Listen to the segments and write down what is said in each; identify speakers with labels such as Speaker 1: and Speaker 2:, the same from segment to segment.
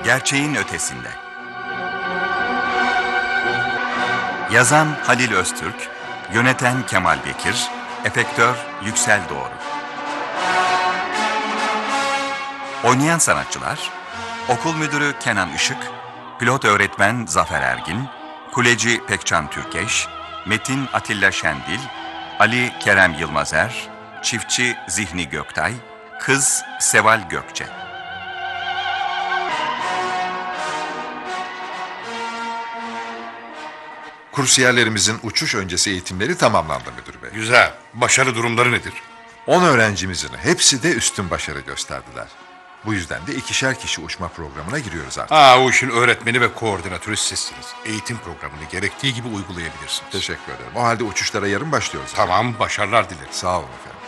Speaker 1: Gerçeğin ötesinde. Yazan Halil Öztürk, yöneten Kemal Bekir, efektör Yüksel Doğru. Oynayan sanatçılar: Okul Müdürü Kenan Işık, Pilot Öğretmen Zafer Ergin, Kuleci Pekcan Türkeş, Metin Atilla Şendil, Ali Kerem Yılmazer, Çiftçi Zihni Göktay, Kız Seval Gökçe.
Speaker 2: Kursiyerlerimizin uçuş öncesi eğitimleri tamamlandı müdür bey.
Speaker 3: Güzel. Başarı durumları nedir?
Speaker 2: 10 öğrencimizin hepsi de üstün başarı gösterdiler. Bu yüzden de 2'şer kişi uçma programına giriyoruz artık.
Speaker 3: O işin öğretmeni ve koordinatörü sizsiniz. Eğitim programını gerektiği gibi uygulayabilirsiniz.
Speaker 2: Teşekkür ederim. O halde uçuşlara yarın başlıyoruz.
Speaker 3: Tamam, başarılar dilerim.
Speaker 2: Sağ olun efendim.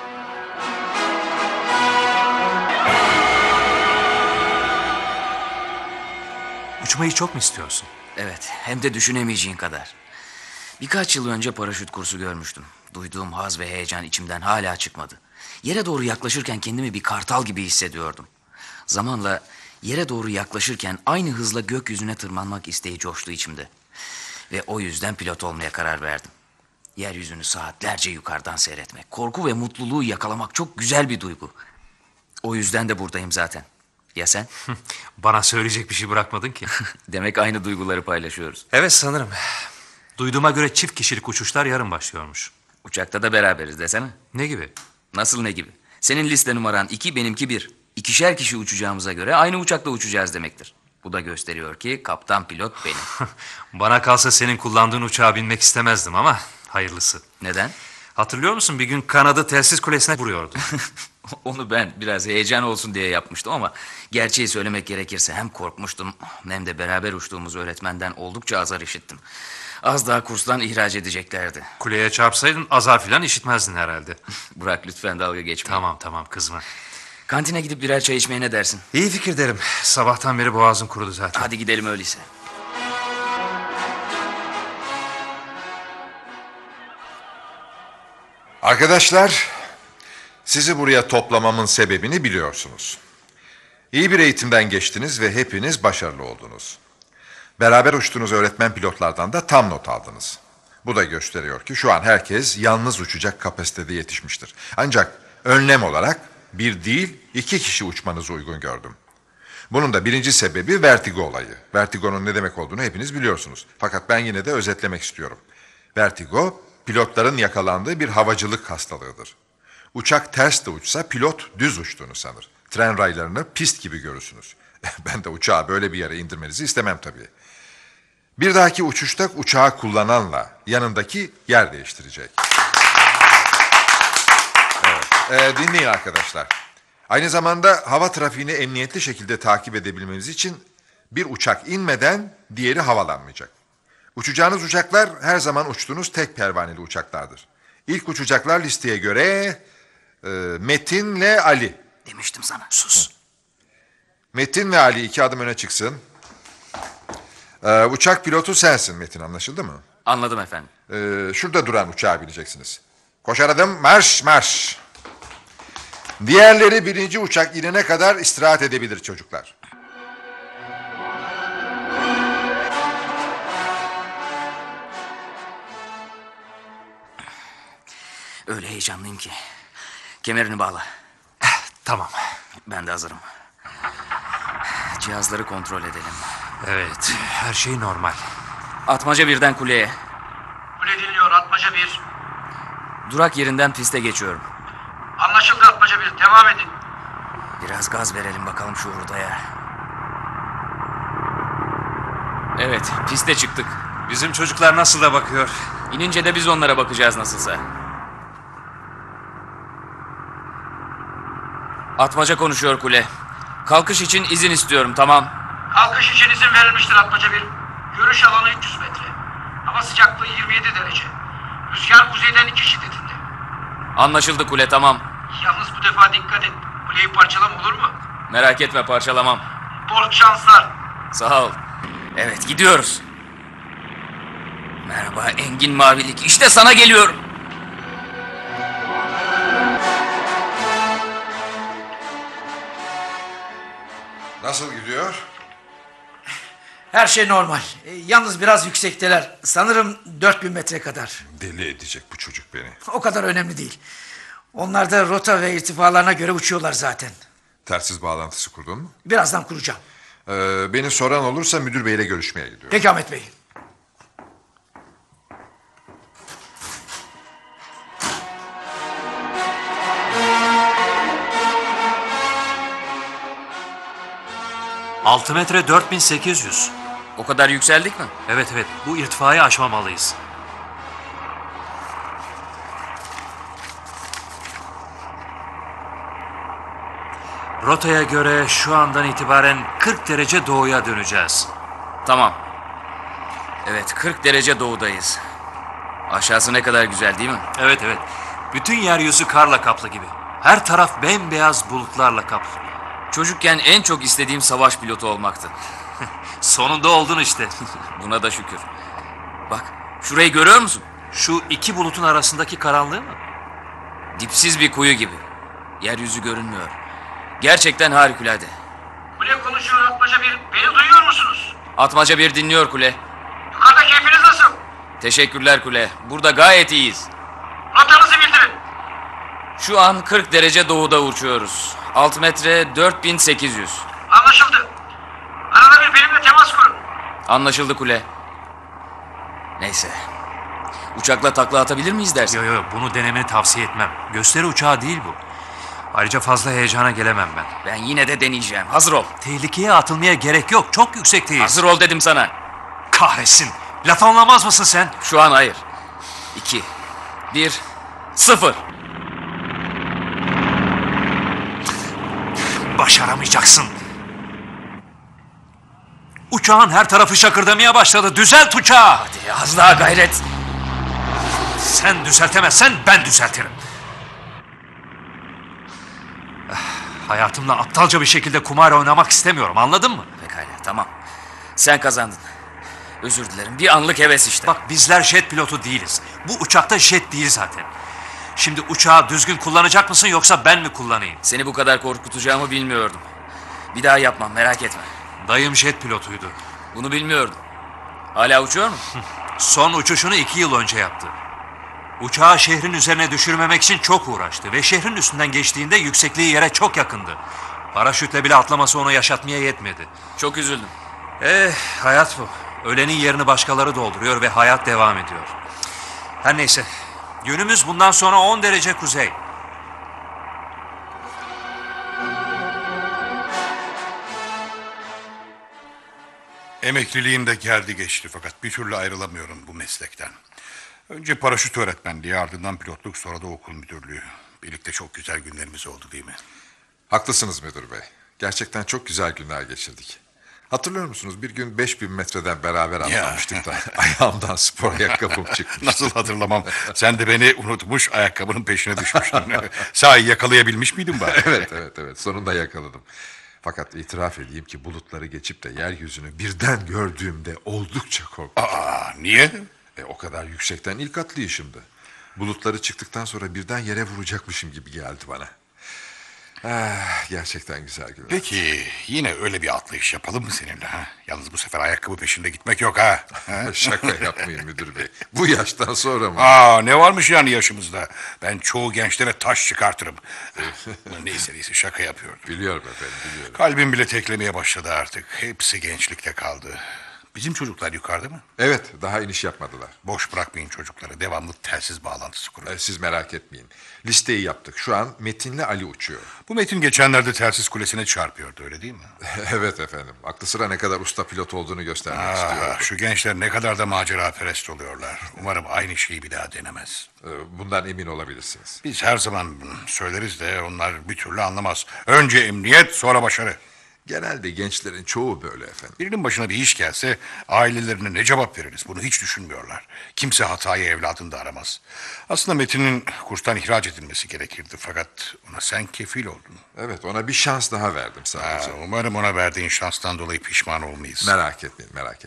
Speaker 4: Uçmayı çok mu istiyorsun?
Speaker 5: Evet, hem de düşünemeyeceğin kadar. Birkaç yıl önce paraşüt kursu görmüştüm. Duyduğum haz ve heyecan içimden hala çıkmadı. Yere doğru yaklaşırken kendimi bir kartal gibi hissediyordum. Zamanla yere doğru yaklaşırken aynı hızla gökyüzüne tırmanmak isteği coştu içimde. Ve o yüzden pilot olmaya karar verdim. Yeryüzünü saatlerce yukarıdan seyretmek, korku ve mutluluğu yakalamak çok güzel bir duygu. O yüzden de buradayım zaten. Ya sen?
Speaker 4: Bana söyleyecek bir şey bırakmadın ki.
Speaker 5: Demek aynı duyguları paylaşıyoruz.
Speaker 4: Evet, sanırım. Duyduğuma göre çift kişilik uçuşlar yarın başlıyormuş.
Speaker 5: Uçakta da beraberiz desene.
Speaker 4: Ne gibi?
Speaker 5: Nasıl ne gibi? Senin liste numaran 2, benimki 1. 2'şer kişi uçacağımıza göre aynı uçakta uçacağız demektir. Bu da gösteriyor ki kaptan pilot benim.
Speaker 4: Bana kalsa senin kullandığın uçağa binmek istemezdim ama hayırlısı.
Speaker 5: Neden?
Speaker 4: Hatırlıyor musun, bir gün kanadı telsiz kulesine vuruyordun.
Speaker 5: Onu ben biraz heyecan olsun diye yapmıştım ama gerçeği söylemek gerekirse hem korkmuştum hem de beraber uçtuğumuz öğretmenden oldukça azar işittim. Az daha kurstan ihraç edeceklerdi.
Speaker 4: Kuleye çarpsaydın azar filan işitmezdin herhalde.
Speaker 5: Bırak lütfen dalga geçme.
Speaker 4: Tamam, kızma.
Speaker 5: Kantine gidip birer çay içmeye ne dersin?
Speaker 4: İyi fikir derim. Sabahtan beri boğazım kurudu zaten.
Speaker 5: Hadi gidelim öyleyse.
Speaker 2: Arkadaşlar, sizi buraya toplamamın sebebini biliyorsunuz. İyi bir eğitimden geçtiniz ve hepiniz başarılı oldunuz. Beraber uçtuğunuz öğretmen pilotlardan da tam not aldınız. Bu da gösteriyor ki şu an herkes yalnız uçacak kapasitede yetişmiştir. Ancak önlem olarak 1 değil 2 kişi uçmanızı uygun gördüm. Bunun da birinci sebebi vertigo olayı. Vertigonun ne demek olduğunu hepiniz biliyorsunuz. Fakat ben yine de özetlemek istiyorum. Vertigo, pilotların yakalandığı bir havacılık hastalığıdır. Uçak ters de uçsa pilot düz uçtuğunu sanır. Tren raylarını pist gibi görürsünüz. Ben de uçağı böyle bir yere indirmenizi istemem tabii. Bir dahaki uçuşta uçağı kullananla yanındaki yer değiştirecek. Evet. Dinleyin arkadaşlar. Aynı zamanda hava trafiğini emniyetli şekilde takip edebilmemiz için bir uçak inmeden diğeri havalanmayacak. Uçacağınız uçaklar her zaman uçtuğunuz tek pervaneli uçaklardır. İlk uçacaklar listeye göre Metin'le Ali.
Speaker 5: Demiştim sana. Sus.
Speaker 2: Metin ve Ali 2 adım öne çıksın. Uçak pilotu sensin Metin, anlaşıldı mı?
Speaker 5: Anladım efendim.
Speaker 2: Şurada duran uçağa bineceksiniz. Koşar adım marş marş. Diğerleri birinci uçak inene kadar istirahat edebilir çocuklar.
Speaker 5: Öyle heyecanlıyım ki. Kemerini bağla.
Speaker 4: Tamam.
Speaker 5: Ben de hazırım. Cihazları kontrol edelim.
Speaker 4: Evet, her şey normal.
Speaker 5: Atmaca birden kuleye.
Speaker 6: Kule dinliyor, Atmaca 1.
Speaker 5: Durak yerinden piste geçiyorum.
Speaker 6: Anlaşıldı Atmaca 1, devam edin.
Speaker 5: Biraz gaz verelim bakalım şu hurdaya. Evet, piste çıktık.
Speaker 4: Bizim çocuklar nasıl da bakıyor.
Speaker 5: İnince de biz onlara bakacağız nasılsa. Atmaca konuşuyor kule. Kalkış için izin istiyorum, tamam.
Speaker 6: Kalkış için izin verilmiştir Atmaca 1. Görüş alanı 300 metre. Hava sıcaklığı 27 derece. Rüzgar kuzeyden 2 şiddetinde.
Speaker 5: Anlaşıldı kule, tamam.
Speaker 6: Yalnız bu defa dikkat et. Kuleyi parçalama, olur mu?
Speaker 5: Merak etme, parçalamam.
Speaker 6: Bol şanslar.
Speaker 5: Sağ ol. Evet, gidiyoruz. Merhaba engin mavilik, işte sana geliyorum.
Speaker 2: Nasıl gidiyor?
Speaker 6: Her şey normal. Yalnız biraz yüksekteler. Sanırım 4000 metre kadar.
Speaker 2: Deli edecek bu çocuk beni.
Speaker 6: O kadar önemli değil. Onlar da rota ve irtifalarına göre uçuyorlar zaten.
Speaker 2: Telsiz bağlantısı kurdun mu?
Speaker 6: Birazdan kuracağım.
Speaker 2: Beni soran olursa müdür beyle görüşmeye gidiyorum.
Speaker 6: Peki Ahmet Bey.
Speaker 4: Altı metre 4800.
Speaker 5: O kadar yükseldik mi?
Speaker 4: Evet, bu irtifayı aşmamalıyız. Rotaya göre şu andan itibaren 40 derece doğuya döneceğiz.
Speaker 5: Tamam. Evet, 40 derece doğudayız. Aşağısı ne kadar güzel değil mi?
Speaker 4: Evet. Bütün yeryüzü karla kaplı gibi. Her taraf bembeyaz bulutlarla kaplı.
Speaker 5: Çocukken en çok istediğim savaş pilotu olmaktı.
Speaker 4: Sonunda oldun işte.
Speaker 5: Buna da şükür. Bak, şurayı görüyor musun?
Speaker 4: Şu iki bulutun arasındaki karanlığı mı?
Speaker 5: Dipsiz bir kuyu gibi. Yeryüzü görünmüyor. Gerçekten harikulade.
Speaker 6: Kule konuşuyor Atmaca 1. Beni duyuyor musunuz?
Speaker 5: Atmaca bir dinliyor kule.
Speaker 6: Yukarıda keyfiniz nasıl?
Speaker 5: Teşekkürler kule. Burada gayet iyiyiz.
Speaker 6: Rotanızı bildirin.
Speaker 5: Şu an 40 derece doğuda uçuyoruz. 6 metre 4800.
Speaker 6: Anlaşıldı. Arada bir benimle temas kurun.
Speaker 5: Anlaşıldı kule. Neyse. Uçakla takla atabilir miyiz dersin?
Speaker 4: Yo, bunu denemeni tavsiye etmem. Gösteri uçağı değil bu. Ayrıca fazla heyecana gelemem ben.
Speaker 5: Ben yine de deneyeceğim. Hazır ol.
Speaker 4: Tehlikeye atılmaya gerek yok. Çok yüksekteyiz.
Speaker 5: Hazır ol dedim sana.
Speaker 4: Kahretsin. Laf anlamaz mısın sen?
Speaker 5: Şu an hayır. 2, 1, 0.
Speaker 4: Başaramayacaksın. Uçağın her tarafı şakırdamaya başladı. Düzelt uçağı.
Speaker 5: Hadi az daha gayret.
Speaker 4: Sen düzeltemezsen ben düzeltirim. Hayatımla aptalca bir şekilde kumar oynamak istemiyorum. Anladın mı?
Speaker 5: Pekala tamam. Sen kazandın. Özür dilerim. Bir anlık heves işte.
Speaker 4: Bak bizler jet pilotu değiliz. Bu uçakta jet değil zaten. Şimdi uçağı düzgün kullanacak mısın yoksa ben mi kullanayım?
Speaker 5: Seni bu kadar korkutacağımı bilmiyordum. Bir daha yapmam merak etme.
Speaker 4: Dayım jet pilotuydu.
Speaker 5: Bunu bilmiyordum. Hala uçuyor mu?
Speaker 4: Son uçuşunu 2 yıl önce yaptı. Uçağı şehrin üzerine düşürmemek için çok uğraştı ve şehrin üstünden geçtiğinde yüksekliği yere çok yakındı. Paraşütle bile atlaması onu yaşatmaya yetmedi.
Speaker 5: Çok üzüldüm.
Speaker 4: Hayat bu. Ölenin yerini başkaları dolduruyor ve hayat devam ediyor. Her neyse. Yönümüz bundan sonra 10 derece kuzey.
Speaker 3: Emekliliğim de geldi geçti fakat bir türlü ayrılamıyorum bu meslekten. Önce paraşüt öğretmenliği, ardından pilotluk, sonra da okul müdürlüğü. Birlikte çok güzel günlerimiz oldu değil mi?
Speaker 2: Haklısınız müdür bey. Gerçekten çok güzel günler geçirdik. Hatırlıyor musunuz? Bir gün 5000 metreden beraber atlamıştık da ayağımdan spor ayakkabım çıkmıştı.
Speaker 3: Nasıl hatırlamam? Sen de beni unutmuş, ayakkabının peşine düşmüştün. Sahi yakalayabilmiş miydin bari?
Speaker 2: Evet. Sonunda yakaladım. Fakat itiraf edeyim ki bulutları geçip de yeryüzünü birden gördüğümde oldukça korktum.
Speaker 3: Niye?
Speaker 2: O kadar yüksekten ilk atlayışımdı. Bulutları çıktıktan sonra birden yere vuracakmışım gibi geldi bana. Gerçekten güzel günler.
Speaker 3: Peki yine öyle bir atlayış yapalım mı seninle? Ha? Yalnız bu sefer ayakkabı peşinde gitmek yok ha.
Speaker 2: Şaka yapmayın müdür bey. Bu yaştan sonra mı?
Speaker 3: Ne varmış yani yaşımızda? Ben çoğu gençlere taş çıkartırım. Neyse şaka yapıyordum.
Speaker 2: Biliyorum efendim, biliyorum.
Speaker 3: Kalbim bile teklemeye başladı artık. Hepsi gençlikte kaldı. Bizim çocuklar yukarıda mı?
Speaker 2: Evet, daha iniş yapmadılar.
Speaker 3: Boş bırakmayın çocukları. Devamlı telsiz bağlantısı kurun.
Speaker 2: Siz merak etmeyin. Listeyi yaptık. Şu an Metin'le Ali uçuyor.
Speaker 3: Bu Metin geçenlerde telsiz kulesine çarpıyordu öyle değil mi?
Speaker 2: Evet efendim. Aklı sıra ne kadar usta pilot olduğunu göstermek istiyor.
Speaker 3: Şu gençler ne kadar da maceraperest oluyorlar. Umarım aynı şeyi bir daha denemez.
Speaker 2: Bundan emin olabilirsiniz.
Speaker 3: Biz her zaman söyleriz de onlar bir türlü anlamaz. Önce emniyet, sonra başarı.
Speaker 2: Genelde gençlerin çoğu böyle efendim.
Speaker 3: Birinin başına bir iş gelse ailelerine ne cevap veririz bunu hiç düşünmüyorlar. Kimse hatayı evladında aramaz. Aslında Metin'in kurstan ihraç edilmesi gerekirdi fakat ona sen kefil oldun.
Speaker 2: Evet, ona bir şans daha verdim sadece.
Speaker 3: Umarım ona verdiğin şanstan dolayı pişman olmayız.
Speaker 2: Merak etmeyin.